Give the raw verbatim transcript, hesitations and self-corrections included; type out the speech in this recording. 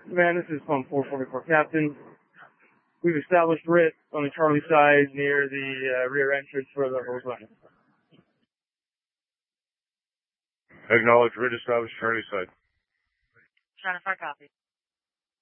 Man, this is Pump four forty-four Captain. We've established R I T on the Charlie side near the uh, rear entrance for the hose line. Acknowledge R I T established Charlie side. Trying to fire copy.